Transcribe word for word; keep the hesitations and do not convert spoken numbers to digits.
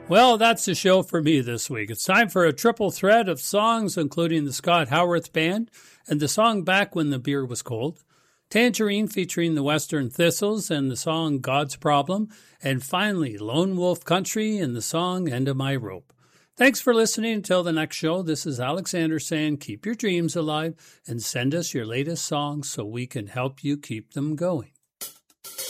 Well, that's the show for me this week. It's time for a triple threat of songs, including the Scott Howarth Band and the song Back When the Beer Was Cold, Tangerine featuring the Western Thistles and the song God's Problem, and finally Lone Wolf Country and the song End of My Rope. Thanks for listening. Until the next show, this is Alexander saying keep your dreams alive and send us your latest songs so we can help you keep them going.